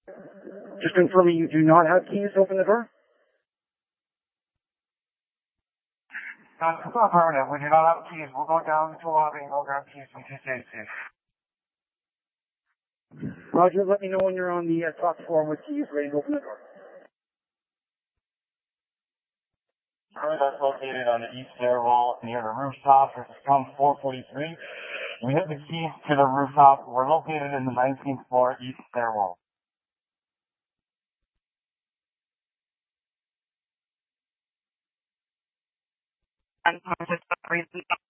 Just confirming you do not have keys to open the door? It's not permanent. We do not have keys. We'll go down to the lobby and go grab keys from TCAC. Roger, let me know when you're on the top floor with keys ready to open the door. That's located on the east stairwell near the rooftop. This is come 443. We have the keys to the rooftop. We're located in the 19th floor east stairwell. Unconscious reason